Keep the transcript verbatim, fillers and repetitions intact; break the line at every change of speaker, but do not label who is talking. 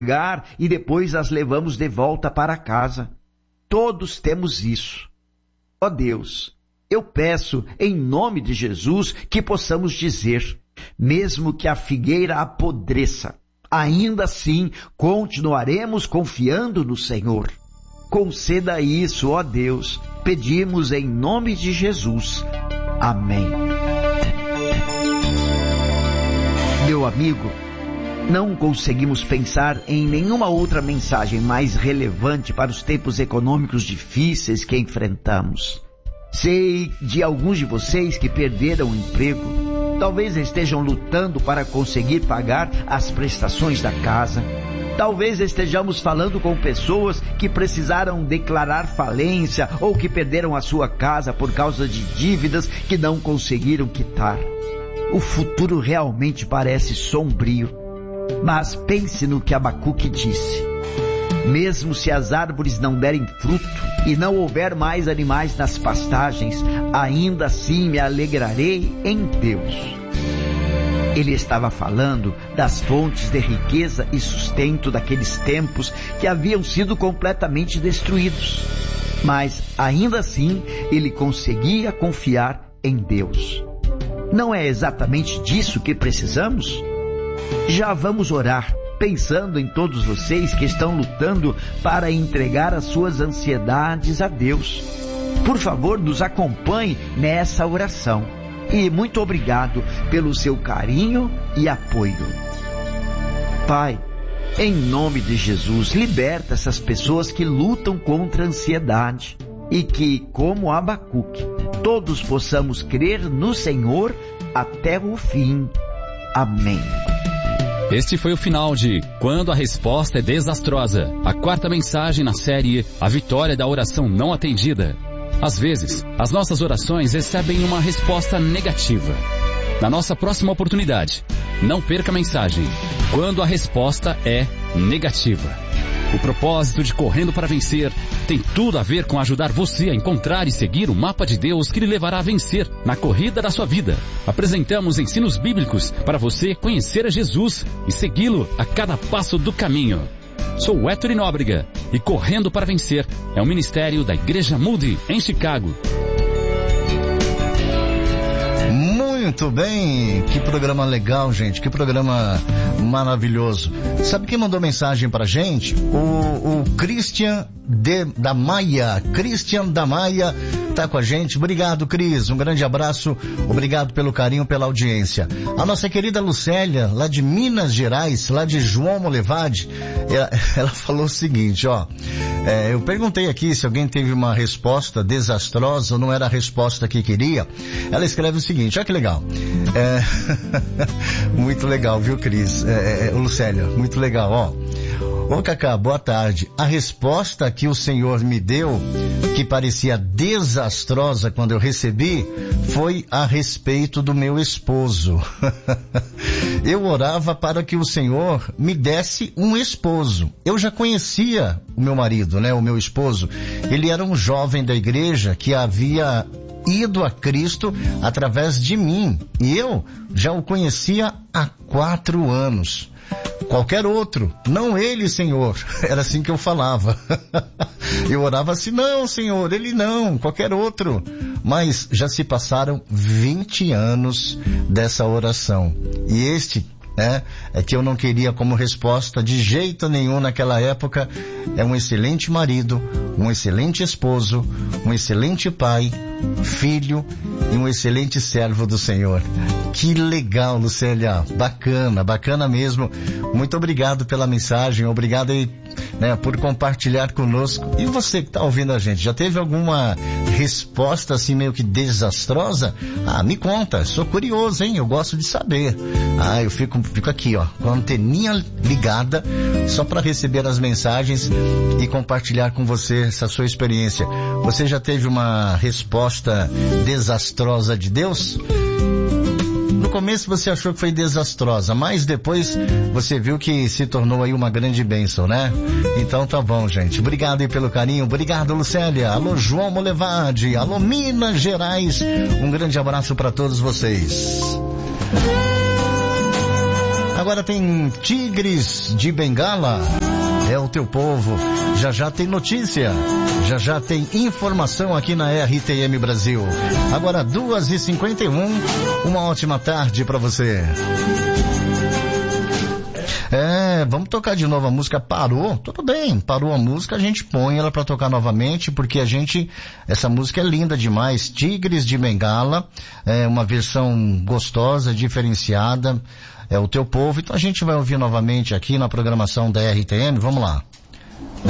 lugar e depois as levamos de volta para casa. Todos temos isso. Ó Deus, eu peço em nome de Jesus que possamos dizer, mesmo que a figueira apodreça, ainda assim continuaremos confiando no Senhor. Conceda isso, ó Deus, pedimos em nome de Jesus. Amém. Meu amigo, não conseguimos pensar em nenhuma outra mensagem mais relevante para os tempos econômicos difíceis que enfrentamos. Sei de alguns de vocês que perderam o emprego, talvez estejam lutando para conseguir pagar as prestações da casa. Talvez estejamos falando com pessoas que precisaram declarar falência ou que perderam a sua casa por causa de dívidas que não conseguiram quitar. O futuro realmente parece sombrio, mas pense no que Abacuque disse. Mesmo se as árvores não derem fruto e não houver mais animais nas pastagens, ainda assim me alegrarei em Deus. Ele estava falando das fontes de riqueza e sustento daqueles tempos que haviam sido completamente destruídos. Mas, ainda assim, ele conseguia confiar em Deus. Não é exatamente disso que precisamos? Já vamos orar, pensando em todos vocês que estão lutando para entregar as suas ansiedades a Deus. Por favor, nos acompanhe nessa oração. E muito obrigado pelo seu carinho e apoio. Pai, em nome de Jesus, liberta essas pessoas que lutam contra a ansiedade e que, como Abacuque, todos possamos crer no Senhor até o fim. Amém.
Este foi o final de Quando a Resposta é Desastrosa, a quarta mensagem na série A Vitória da Oração Não Atendida. Às vezes, as nossas orações recebem uma resposta negativa. Na nossa próxima oportunidade, não perca a mensagem Quando a Resposta é Negativa. O propósito de Correndo para Vencer tem tudo a ver com ajudar você a encontrar e seguir o mapa de Deus que lhe levará a vencer na corrida da sua vida. Apresentamos ensinos bíblicos para você conhecer a Jesus e segui-lo a cada passo do caminho. Sou o Héctor Nóbrega e Correndo para Vencer é um ministério da Igreja Moody em Chicago.
Muito bem, que programa legal, gente, que programa maravilhoso. Sabe quem mandou mensagem pra gente? O, o Christian de, da Maia, Christian da Maia tá com a gente. Obrigado, Cris, um grande abraço, obrigado pelo carinho, pela audiência. A nossa querida Lucélia, lá de Minas Gerais, lá de João Molevade, ela, ela falou o seguinte, ó, é, eu perguntei aqui se alguém teve uma resposta desastrosa ou não era a resposta que queria. Ela escreve o seguinte, olha que legal. É, muito legal, viu, Cris? É, é, Lucélia, muito legal, ó. Ô, Cacá, boa tarde. A resposta que o Senhor me deu, que parecia desastrosa quando eu recebi, foi a respeito do meu esposo. Eu orava para que o Senhor me desse um esposo. Eu já conhecia o meu marido, né, o meu esposo. Ele era um jovem da igreja que havia ido a Cristo através de mim. E eu já o conhecia há quatro anos. Qualquer outro, não ele, Senhor. Era assim que eu falava. Eu orava assim, não, Senhor, ele não, qualquer outro. Mas já se passaram vinte anos dessa oração. E este, né, é que eu não queria como resposta de jeito nenhum naquela época. É um excelente marido, um excelente esposo, um excelente pai, filho e um excelente servo do Senhor. Que legal, Lucélia, bacana, bacana mesmo. Muito obrigado pela mensagem, obrigado aí, né, por compartilhar conosco. E você que está ouvindo a gente, já teve alguma resposta assim meio que desastrosa? Ah, me conta, sou curioso, hein, eu gosto de saber. Ah, eu fico, fico aqui, ó, com a anteninha ligada, só para receber as mensagens e compartilhar com você essa sua experiência. Você já teve uma resposta desastrosa de Deus? No começo você achou que foi desastrosa, mas depois você viu que se tornou aí uma grande bênção, né? Então tá bom, gente. Obrigado aí pelo carinho. Obrigado, Lucélia. Alô, João Molevade. Alô, Minas Gerais. Um grande abraço para todos vocês. Agora tem Tigres de Bengala. É o teu povo. Já já tem notícia. Já já tem informação aqui na R T M Brasil. Agora duas e cinquenta e um. Uma ótima tarde pra você. É, vamos tocar de novo a música. Parou? Tudo bem, parou a música, a gente põe ela pra tocar novamente, porque a gente, essa música é linda demais. Tigres de Bengala, é uma versão gostosa, diferenciada, é o teu povo. Então a gente vai ouvir novamente aqui na programação da R T M. Vamos lá.